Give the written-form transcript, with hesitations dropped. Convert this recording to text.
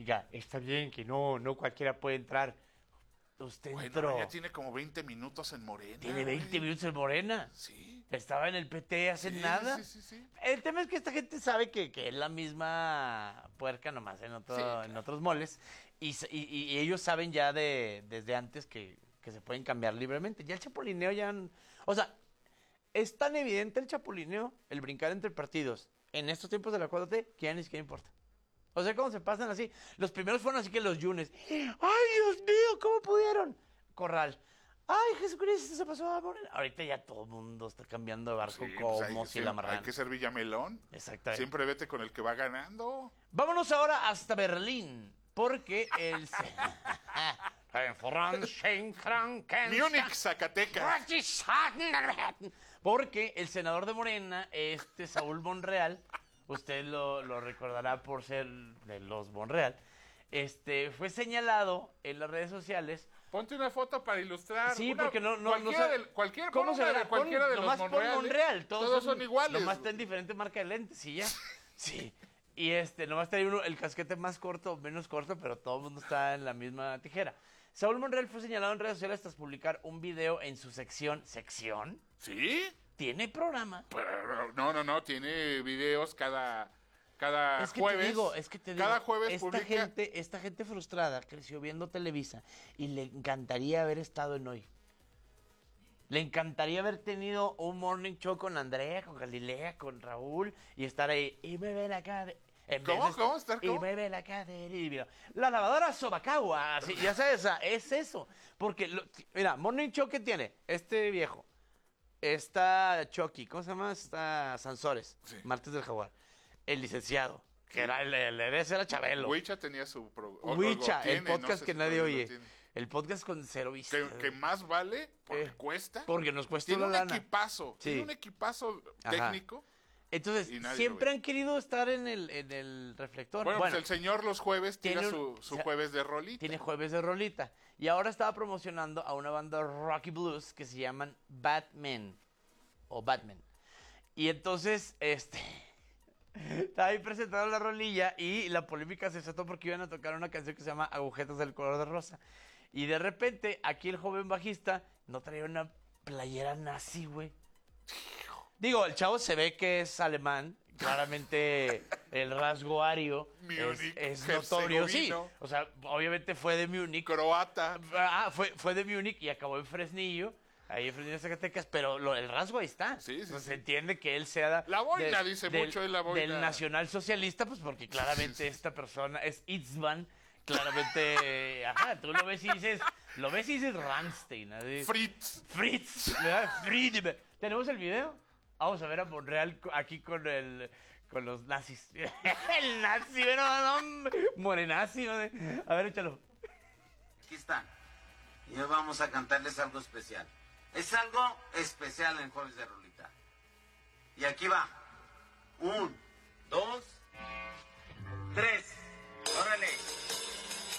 Oiga, está bien que no cualquiera puede entrar. Usted entró. Bueno, ya tiene como 20 minutos en Morena. Tiene 20 güey. minutos en Morena. Sí. Estaba en el PT hace Sí, nada. sí. El tema es que esta gente sabe que es la misma puerca, nomás en en otros moles. Y ellos saben ya desde antes que se pueden cambiar libremente. Ya el chapulineo ya... O sea, es tan evidente el chapulineo, el brincar entre partidos, en estos tiempos de la 4T, que ya ni siquiera importa. O sea, cómo se pasan así. Los primeros fueron así que los Yunes. ¡Ay, Dios mío! ¿Cómo pudieron? Corral. ¡Ay, Jesucristo! Se pasó a Morena. Ahorita ya todo el mundo está cambiando de barco Sí, como pues si la marrana. hay que ser Villamelón. Exactamente. Siempre vete con el que va ganando. Vámonos ahora hasta Berlín. Porque el... Múnich, Zacatecas. Porque el senador de Morena, Saúl Monreal, usted lo recordará por ser de los Monreal, fue señalado en las redes sociales. Ponte una foto para ilustrar. Sí, porque no cualquier ¿cómo se verá? cualquiera de nomás los pon Monreal, todos son iguales. Nomás está en diferente marca de lentes y ya. Sí. Y nomás trae uno el casquete más corto, menos corto, pero todo el mundo está en la misma tijera. Saúl Monreal fue señalado en redes sociales tras publicar un video en su sección. ¿Sección? ¿Sí? ¿Tiene programa? Pero, no, tiene videos cada Es que jueves. es que te digo, cada jueves publica. Esta gente frustrada creció viendo Televisa y le encantaría haber estado en Hoy. Le encantaría haber tenido un morning show con Andrea, con Galilea, con Raúl y estar ahí. Y me ven acá. ¿Cómo? ¿Estar y cómo? me ve la cadera y mira, la lavadora Sobacagua, así, ya sabes, es eso. Porque, mira, Morning Show, ¿qué tiene? Este viejo. Está Chucky, ¿cómo se llama? Está Sansores, Sí. Martes del Jaguar. El licenciado, que era ese era Chabelo. Huicha tenía su Huicha, el podcast no sé que si nadie todavía lo oye. tiene. El podcast con cero vistas. Que más vale porque cuesta. Porque nos cuesta Tiene una un lana. equipazo. Sí. Tiene un equipazo Ajá. técnico. Entonces, Y nadie siempre lo ve. han querido estar en el reflector. Bueno, pues el señor los jueves tira tiene su jueves de rolita. Tiene jueves de rolita. Y ahora estaba promocionando a una banda rock y blues que se llaman Batman. O Batman. Y entonces, estaba ahí presentando la rolilla y la polémica se desató porque iban a tocar una canción que se llama Agujetas del color de rosa. Y de repente, aquí el joven bajista no traía una playera nazi, güey. Digo, el chavo se ve que es alemán. Claramente el rasgo ario Múnich, es notorio. Sí, herzegovino. o sea, obviamente fue de Múnich. Croata. Fue de Múnich y acabó en Fresnillo. Ahí en Fresnillo, Zacatecas. Pero el rasgo ahí está. Sí. Se entiende que él sea... La boina, dice mucho de la boina. Del nacionalsocialista, pues porque claramente esta persona es Itzman. Claramente, ajá, tú lo ves y dices Rammstein. Así. Fritz, ¿verdad? Friedman. ¿Tenemos el video? Vamos a ver a Monreal aquí con los nazis. El nazi, no, morenazi. ¿No? A ver, échalo. Aquí están. Y hoy vamos a cantarles algo especial. Es algo especial en Jueves de Rolita. Y aquí va. 1, 2, 3. ¡Órale!